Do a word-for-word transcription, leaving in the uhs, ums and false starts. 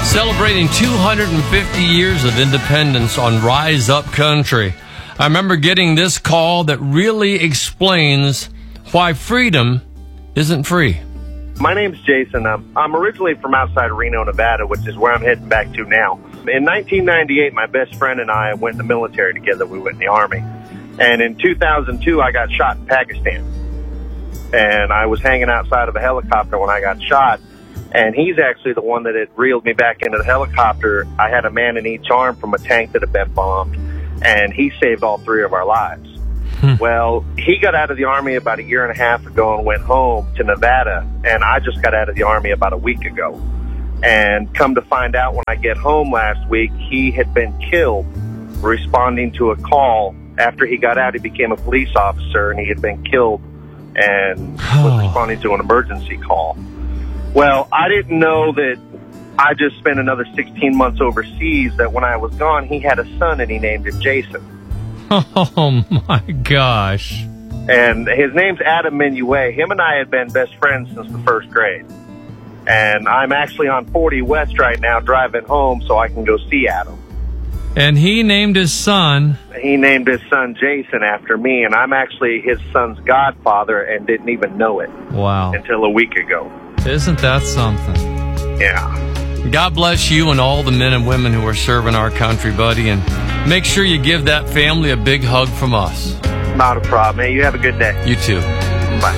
Celebrating two hundred fifty years of independence on Rise Up Country. I remember getting this call that really explains why freedom isn't free. My name's Jason. I'm, I'm originally from outside Reno, Nevada, which is where I'm heading back to now. In nineteen ninety-eight, my best friend and I went in the military together. We went in the Army. And in two thousand two, I got shot in Pakistan. And I was hanging outside of a helicopter when I got shot. And he's actually the one that had reeled me back into the helicopter. I had a man in each arm from a tank that had been bombed, and he saved all three of our lives. Hmm. Well, he got out of the Army about a year and a half ago and went home to Nevada, and I just got out of the Army about a week ago. And come to find out when I get home last week, he had been killed responding to a call. After he got out, he became a police officer, and he had been killed and was responding to an emergency call. Well, I didn't know that I just spent another sixteen months overseas, that when I was gone, he had a son and he named him Jason. Oh, my gosh. And his name's Adam Minuet. Him and I had been best friends since the first grade. And I'm actually on forty West right now driving home so I can go see Adam. And he named his son? He named his son Jason after me, and I'm actually his son's godfather and didn't even know it. Wow. Until a week ago. Isn't that something? Yeah. God bless you and all the men and women who are serving our country, buddy, and make sure you give that family a big hug from us. Not a problem. Hey, you have a good day. You too.